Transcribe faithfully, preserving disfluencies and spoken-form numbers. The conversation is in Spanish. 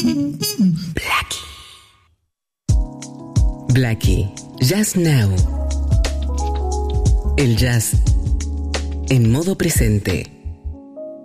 Blackie. Blackie, Jazz Now. El jazz en modo presente.